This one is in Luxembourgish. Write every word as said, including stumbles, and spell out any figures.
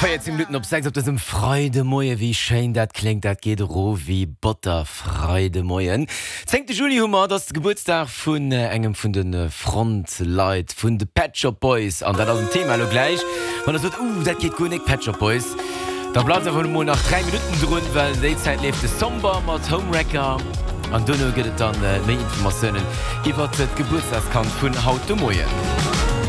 vierzehn Minuten op sechs op das Freudemoie wie schön dat klingt, dat geht ro wie Butter Freudemoien. zehnte Juli Hummer das Geburtstag vun äh, engem vun den äh, Frontleit vun de Pet Shop Boys an dat ein Thema lo gleich. Und das wird uh, dat geht König Pet Shop Boys. Da bleibt einfach nur nach drei Minuten drin, weil derzeit lebt de Somber mat Homewrecker. An dunne gët dann äh, méi Informationen iwwer d Geburtstagskant vun Haut de Moien.